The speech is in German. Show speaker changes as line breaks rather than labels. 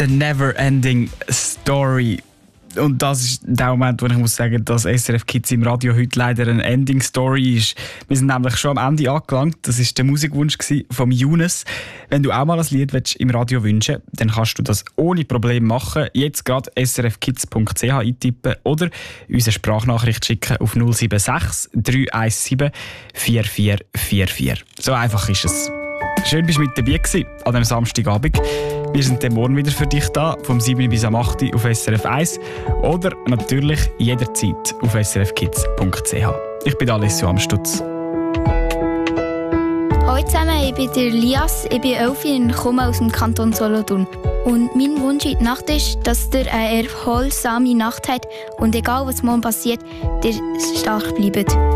The Never-Ending Story. Und das ist der Moment, wo ich muss sagen, dass SRF Kids im Radio heute leider eine Ending Story ist. Wir sind nämlich schon am Ende angelangt. Das war der Musikwunsch von Younes. Wenn du auch mal ein Lied im Radio wünschen willst, dann kannst du das ohne Problem machen. Jetzt gerade srfkids.ch eintippen oder unsere Sprachnachricht schicken auf 076 317 4444. So einfach ist es. Schön, dass du mit dabei warst an diesem Samstagabend. Wir sind dann morgen wieder für dich da, vom 7 bis am 8 auf SRF 1 oder natürlich jederzeit auf srfkids.ch. Ich bin Alessio Amstutz.
Hallo zusammen, ich bin der Lias, ich bin 11 und komme aus dem Kanton Solothurn. Und mein Wunsch in der Nacht ist, dass ihr eine erholsame Nacht habt und egal was morgen passiert, ihr stark bleibt.